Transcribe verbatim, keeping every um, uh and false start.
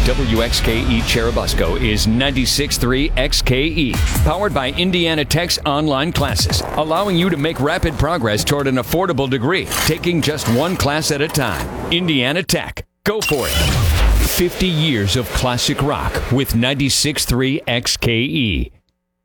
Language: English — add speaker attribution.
Speaker 1: W X K E Cherubusco is ninety-six point three X K E, powered by Indiana Tech's online classes, allowing you to make rapid progress toward an affordable degree, taking just one class at a time. Indiana Tech. Go for it. fifty years of classic rock with ninety-six point three X K E.